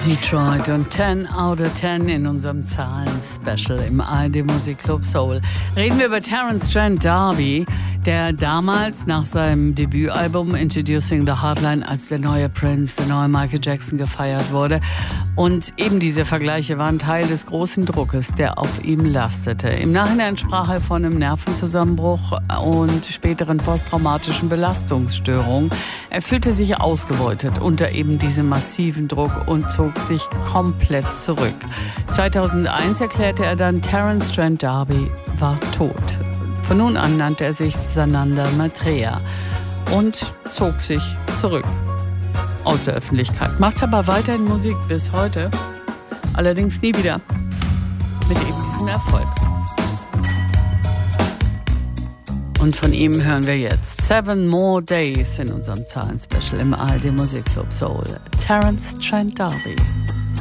Detroit und 10 out of 10 in unserem Zahlen-Special im ARD Musikclub Soul. Reden wir über Terence Trent D'Arby, der damals nach seinem Debütalbum Introducing the Heartline als der neue Prince, der neue Michael Jackson gefeiert wurde. Und eben diese Vergleiche waren Teil des großen Druckes, der auf ihm lastete. Im Nachhinein sprach er von einem Nervenzusammenbruch und späteren posttraumatischen Belastungsstörungen. Er fühlte sich ausgebeutet unter eben diesem massiven Druck und zog sich komplett zurück. 2001 erklärte er dann, Terence Trent D'Arby war tot. Von nun an nannte er sich Sananda Maitreya und zog sich zurück aus der Öffentlichkeit. Macht aber weiterhin Musik bis heute, allerdings nie wieder mit eben diesem Erfolg. Und von ihm hören wir jetzt 7 More Days in unserem Zahlen-Special im ARD Musikclub Soul. Terence Trent D'Arby.